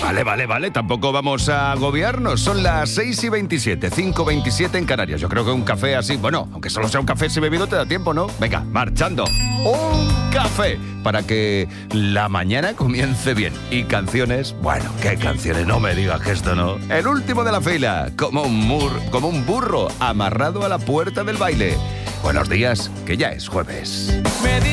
Vale, tampoco vamos a agobiarnos. Son las 6:27, 5:27 en Canarias. Yo creo que un café así, bueno, aunque solo sea un café si bebido te da tiempo, ¿no? Venga, marchando. Un café para que la mañana comience bien. Y canciones, bueno, ¿qué canciones? No me digas que esto no. El último de la fila, como un burro amarrado a la puerta del baile. Buenos días, que ya es jueves.